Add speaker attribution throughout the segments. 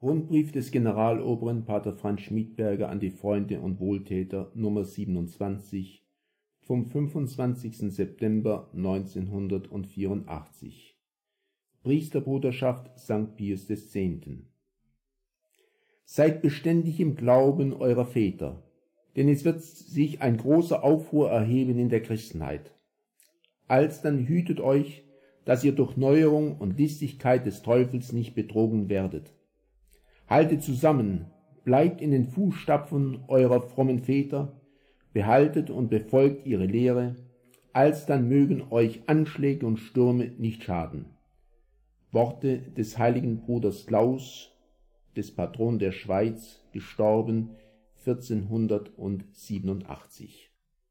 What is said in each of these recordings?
Speaker 1: Rundbrief des Generaloberen Pater Franz Schmidberger an die Freunde und Wohltäter Nummer 27 vom 25. September 1984. Priesterbruderschaft St. Pius X. Seid beständig im Glauben eurer Väter, denn es wird sich ein großer Aufruhr erheben in der Christenheit. Alsdann hütet euch, dass ihr durch Neuerung und Listigkeit des Teufels nicht betrogen werdet. Haltet zusammen, bleibt in den Fußstapfen eurer frommen Väter, behaltet und befolgt ihre Lehre, alsdann mögen euch Anschläge und Stürme nicht schaden. Worte des heiligen Bruders Klaus, des Patron der Schweiz, gestorben 1487.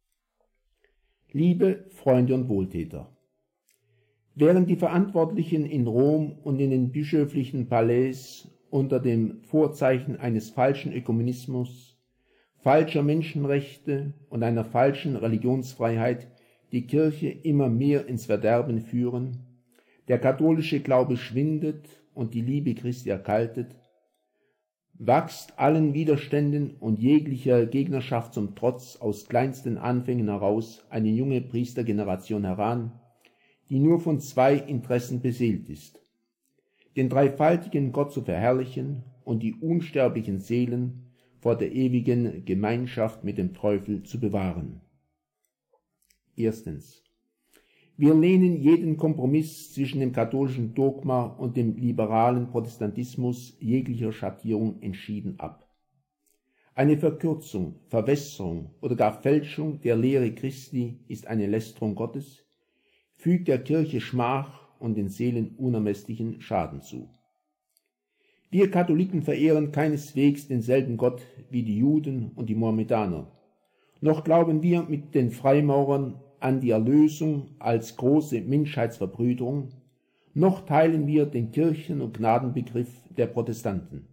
Speaker 1: Liebe Freunde und Wohltäter, während die Verantwortlichen in Rom und in den bischöflichen Palais unter dem Vorzeichen eines falschen Ökumenismus, falscher Menschenrechte und einer falschen Religionsfreiheit die Kirche immer mehr ins Verderben führen, der katholische Glaube schwindet und die Liebe Christi erkaltet, wächst allen Widerständen und jeglicher Gegnerschaft zum Trotz aus kleinsten Anfängen heraus eine junge Priestergeneration heran, die nur von zwei Interessen beseelt ist: den dreifaltigen Gott zu verherrlichen und die unsterblichen Seelen vor der ewigen Gemeinschaft mit dem Teufel zu bewahren. Erstens. Wir lehnen jeden Kompromiss zwischen dem katholischen Dogma und dem liberalen Protestantismus jeglicher Schattierung entschieden ab. Eine Verkürzung, Verwässerung oder gar Fälschung der Lehre Christi ist eine Lästerung Gottes, fügt der Kirche Schmach und den Seelen unermesslichen Schaden zu. Wir Katholiken verehren keineswegs denselben Gott wie die Juden und die Mohammedaner, noch glauben wir mit den Freimaurern an die Erlösung als große Menschheitsverbrüderung, noch teilen wir den Kirchen- und Gnadenbegriff der Protestanten.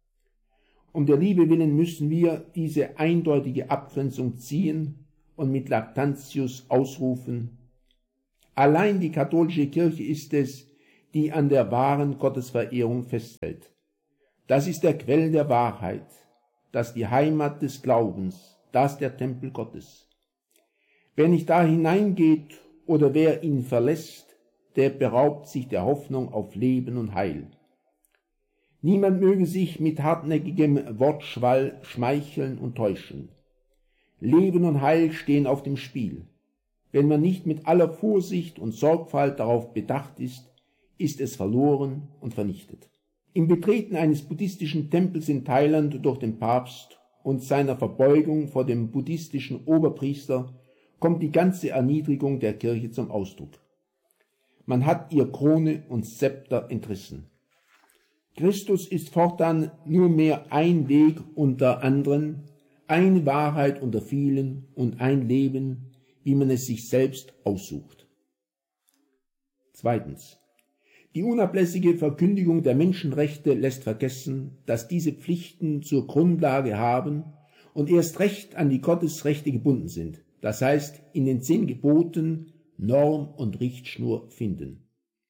Speaker 1: Um der Liebe willen müssen wir diese eindeutige Abgrenzung ziehen und mit Lactantius ausrufen: Allein die katholische Kirche ist es, die an der wahren Gottesverehrung festhält. Das ist der Quell der Wahrheit, das die Heimat des Glaubens, das der Tempel Gottes. Wer nicht da hineingeht oder wer ihn verlässt, der beraubt sich der Hoffnung auf Leben und Heil. Niemand möge sich mit hartnäckigem Wortschwall schmeicheln und täuschen. Leben und Heil stehen auf dem Spiel. Wenn man nicht mit aller Vorsicht und Sorgfalt darauf bedacht ist, ist es verloren und vernichtet. Im Betreten eines buddhistischen Tempels in Thailand durch den Papst und seiner Verbeugung vor dem buddhistischen Oberpriester kommt die ganze Erniedrigung der Kirche zum Ausdruck. Man hat ihr Krone und Zepter entrissen. Christus ist fortan nur mehr ein Weg unter anderen, eine Wahrheit unter vielen und ein Leben, wie man es sich selbst aussucht. Zweitens. Die unablässige Verkündigung der Menschenrechte lässt vergessen, dass diese Pflichten zur Grundlage haben und erst recht an die Gottesrechte gebunden sind, das heißt in den 10 Geboten Norm und Richtschnur finden.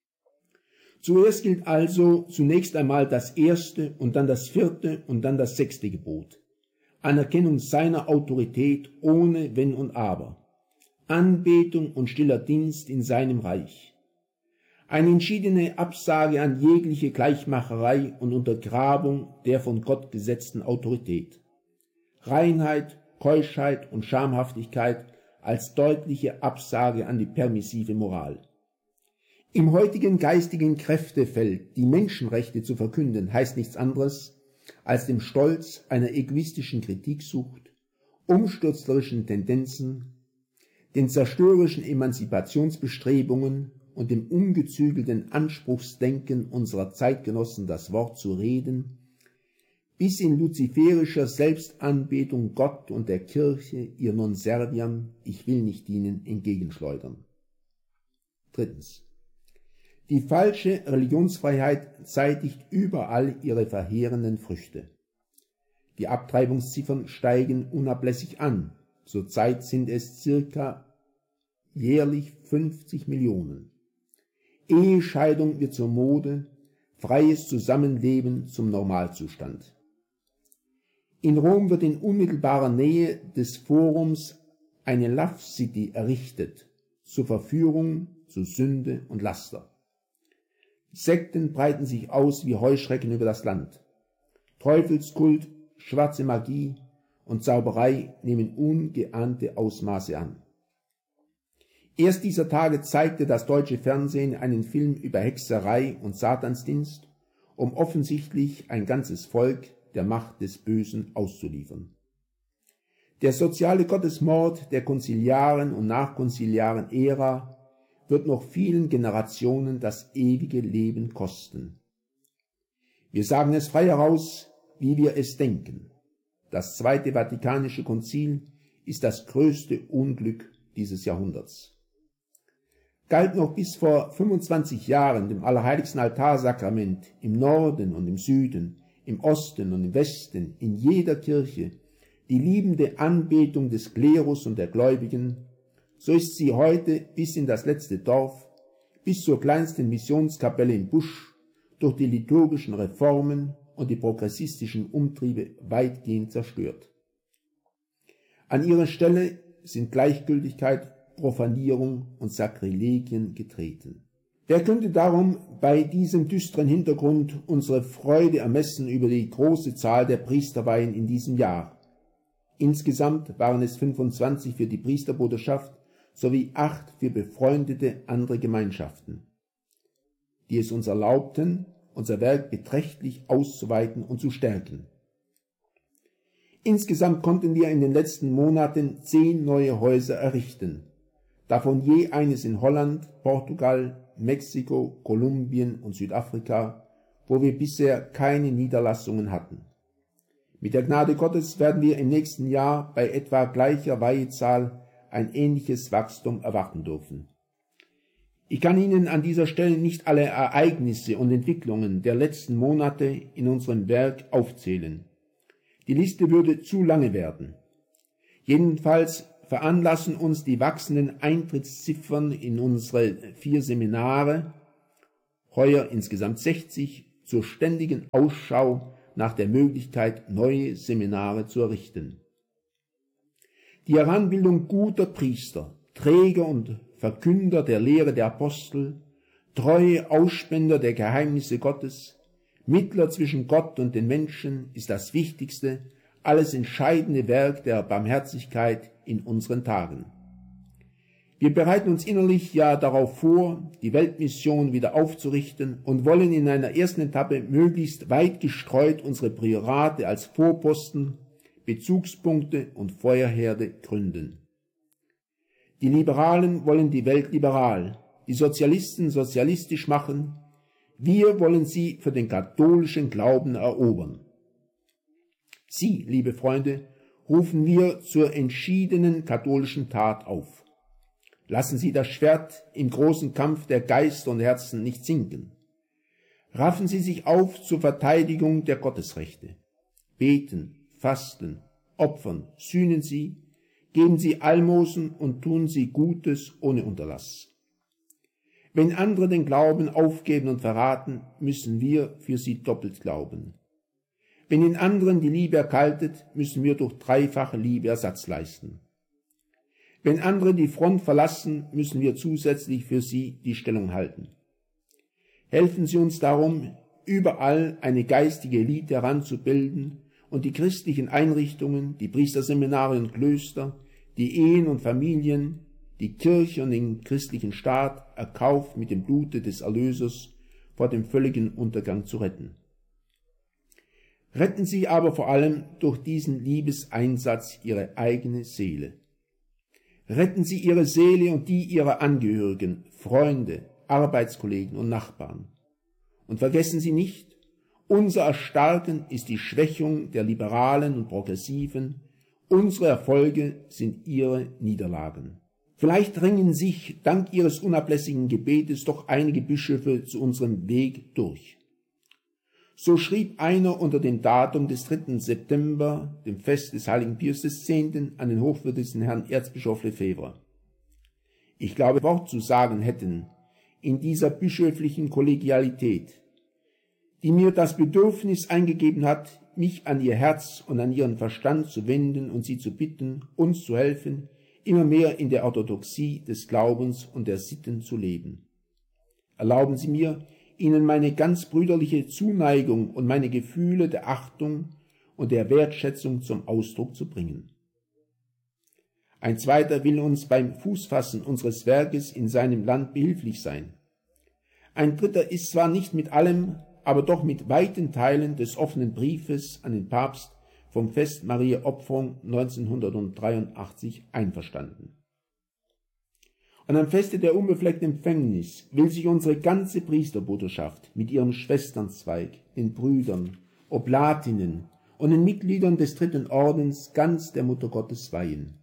Speaker 1: Zuerst gilt also zunächst einmal das 1. und dann das 4. und dann das 6. Gebot. Anerkennung seiner Autorität ohne Wenn und Aber. Anbetung und stiller Dienst in seinem Reich. Eine entschiedene Absage an jegliche Gleichmacherei und Untergrabung der von Gott gesetzten Autorität. Reinheit, Keuschheit und Schamhaftigkeit als deutliche Absage an die permissive Moral. Im heutigen geistigen Kräftefeld die Menschenrechte zu verkünden, heißt nichts anderes, als dem Stolz einer egoistischen Kritiksucht, umstürzlerischen Tendenzen, den zerstörerischen Emanzipationsbestrebungen und dem ungezügelten Anspruchsdenken unserer Zeitgenossen das Wort zu reden, bis in luziferischer Selbstanbetung Gott und der Kirche ihr non serviam, ich will nicht dienen, entgegenschleudern. Drittens. Die falsche Religionsfreiheit zeitigt überall ihre verheerenden Früchte. Die Abtreibungsziffern steigen unablässig an. Zurzeit sind es circa jährlich 50 Millionen. Ehescheidung wird zur Mode, freies Zusammenleben zum Normalzustand. In Rom wird in unmittelbarer Nähe des Forums eine Love City errichtet, zur Verführung, zu Sünde und Laster. Sekten breiten sich aus wie Heuschrecken über das Land. Teufelskult, schwarze Magie und Zauberei nehmen ungeahnte Ausmaße an. Erst dieser Tage zeigte das deutsche Fernsehen einen Film über Hexerei und Satansdienst, um offensichtlich ein ganzes Volk der Macht des Bösen auszuliefern. Der soziale Gottesmord der konziliaren und nachkonziliaren Ära wird noch vielen Generationen das ewige Leben kosten. Wir sagen es frei heraus, wie wir es denken. Das Zweite Vatikanische Konzil ist das größte Unglück dieses Jahrhunderts. Galt noch bis vor 25 Jahren dem allerheiligsten Altarsakrament im Norden und im Süden, im Osten und im Westen, in jeder Kirche, die liebende Anbetung des Klerus und der Gläubigen, so ist sie heute bis in das letzte Dorf, bis zur kleinsten Missionskapelle im Busch, durch die liturgischen Reformen und die progressistischen Umtriebe weitgehend zerstört. An ihre Stelle sind Gleichgültigkeit, Profanierung und Sakrilegien getreten. Wer könnte darum bei diesem düsteren Hintergrund unsere Freude ermessen über die große Zahl der Priesterweihen in diesem Jahr? Insgesamt waren es 25 für die Priesterbruderschaft sowie 8 für befreundete andere Gemeinschaften, die es uns erlaubten, unser Werk beträchtlich auszuweiten und zu stärken. Insgesamt konnten wir in den letzten Monaten 10 neue Häuser errichten, davon je eines in Holland, Portugal, Mexiko, Kolumbien und Südafrika, wo wir bisher keine Niederlassungen hatten. Mit der Gnade Gottes werden wir im nächsten Jahr bei etwa gleicher Weihezahl ein ähnliches Wachstum erwarten dürfen. Ich kann Ihnen an dieser Stelle nicht alle Ereignisse und Entwicklungen der letzten Monate in unserem Werk aufzählen. Die Liste würde zu lange werden. Jedenfalls veranlassen uns die wachsenden Eintrittsziffern in unsere 4 Seminare, heuer insgesamt 60, zur ständigen Ausschau nach der Möglichkeit, neue Seminare zu errichten. Die Heranbildung guter Priester, Träger und Verkünder der Lehre der Apostel, treue Ausspender der Geheimnisse Gottes, Mittler zwischen Gott und den Menschen ist das wichtigste, alles entscheidende Werk der Barmherzigkeit in unseren Tagen. Wir bereiten uns innerlich ja darauf vor, die Weltmission wieder aufzurichten und wollen in einer ersten Etappe möglichst weit gestreut unsere Priorate als Vorposten, Bezugspunkte und Feuerherde gründen. Die Liberalen wollen die Welt liberal, die Sozialisten sozialistisch machen, wir wollen sie für den katholischen Glauben erobern. Sie, liebe Freunde, rufen wir zur entschiedenen katholischen Tat auf. Lassen Sie das Schwert im großen Kampf der Geister und Herzen nicht sinken. Raffen Sie sich auf zur Verteidigung der Gottesrechte. Beten, fasten, opfern, sühnen Sie, geben Sie Almosen und tun Sie Gutes ohne Unterlass. Wenn andere den Glauben aufgeben und verraten, müssen wir für sie doppelt glauben. Wenn in anderen die Liebe erkaltet, müssen wir durch 3-fache Liebe Ersatz leisten. Wenn andere die Front verlassen, müssen wir zusätzlich für sie die Stellung halten. Helfen Sie uns darum, überall eine geistige Elite heranzubilden und die christlichen Einrichtungen, die Priesterseminare und Klöster, die Ehen und Familien, die Kirche und den christlichen Staat erkauft mit dem Blute des Erlösers vor dem völligen Untergang zu retten. Retten Sie aber vor allem durch diesen Liebeseinsatz Ihre eigene Seele. Retten Sie Ihre Seele und die Ihrer Angehörigen, Freunde, Arbeitskollegen und Nachbarn. Und vergessen Sie nicht, unser Erstarken ist die Schwächung der Liberalen und Progressiven, unsere Erfolge sind ihre Niederlagen. Vielleicht drängen sich dank Ihres unablässigen Gebetes doch einige Bischöfe zu unserem Weg durch. So schrieb einer unter dem Datum des 3. September, dem Fest des heiligen Pius X., an den hochwürdigsten Herrn Erzbischof Lefebvre: Ich glaube, Wort zu sagen hätten in dieser bischöflichen Kollegialität, die mir das Bedürfnis eingegeben hat, mich an ihr Herz und an ihren Verstand zu wenden und sie zu bitten, uns zu helfen, immer mehr in der Orthodoxie des Glaubens und der Sitten zu leben. Erlauben Sie mir, Ihnen meine ganz brüderliche Zuneigung und meine Gefühle der Achtung und der Wertschätzung zum Ausdruck zu bringen. Ein zweiter will uns beim Fußfassen unseres Werkes in seinem Land behilflich sein. Ein dritter ist zwar nicht mit allem, aber doch mit weiten Teilen des offenen Briefes an den Papst vom Fest Mariä Opferung 1983 einverstanden. Und am Feste der unbefleckten Empfängnis will sich unsere ganze Priesterbruderschaft mit ihrem Schwesternzweig, den Brüdern, Oblatinnen und den Mitgliedern des dritten Ordens ganz der Mutter Gottes weihen.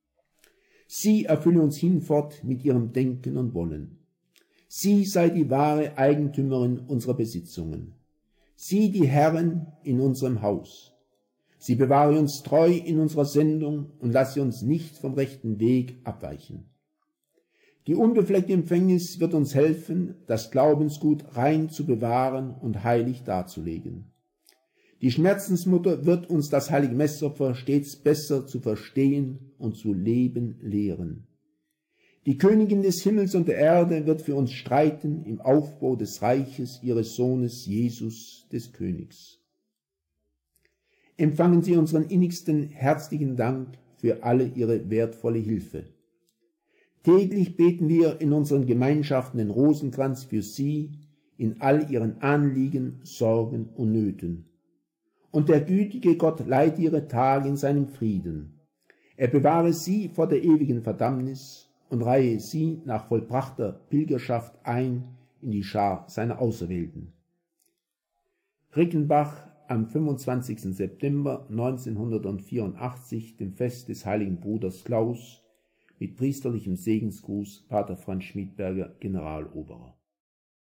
Speaker 1: Sie erfülle uns hinfort mit ihrem Denken und Wollen. Sie sei die wahre Eigentümerin unserer Besitzungen. Sie die Herrin in unserem Haus. Sie bewahre uns treu in unserer Sendung und lasse uns nicht vom rechten Weg abweichen. Die unbefleckte Empfängnis wird uns helfen, das Glaubensgut rein zu bewahren und heilig darzulegen. Die Schmerzensmutter wird uns das heilige Messopfer stets besser zu verstehen und zu leben lehren. Die Königin des Himmels und der Erde wird für uns streiten im Aufbau des Reiches ihres Sohnes Jesus, des Königs. Empfangen Sie unseren innigsten herzlichen Dank für alle Ihre wertvolle Hilfe. Täglich beten wir in unseren Gemeinschaften den Rosenkranz für Sie in all Ihren Anliegen, Sorgen und Nöten. Und der gütige Gott leite Ihre Tage in seinem Frieden. Er bewahre Sie vor der ewigen Verdammnis und reihe Sie nach vollbrachter Pilgerschaft ein in die Schar seiner Auserwählten. Rickenbach am 25. September 1984, dem Fest des heiligen Bruders Klaus, mit priesterlichem Segensgruß, Pater Franz Schmidberger, Generaloberer.